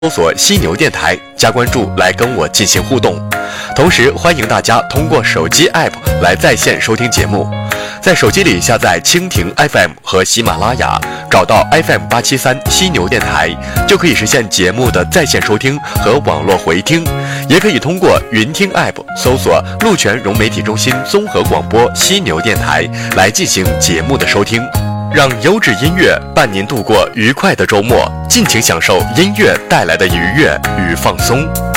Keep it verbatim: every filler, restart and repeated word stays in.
搜索犀牛电台，加关注来跟我进行互动。同时欢迎大家通过手机 App 来在线收听节目，在手机里下载蜻蜓 F M 和喜马拉雅，找到 F M 八七三犀牛电台，就可以实现节目的在线收听和网络回听。也可以通过云听 App 搜索鹿泉融媒体中心综合广播犀牛电台来进行节目的收听。让优质音乐伴您度过愉快的周末，尽情享受音乐带来的愉悦与放松。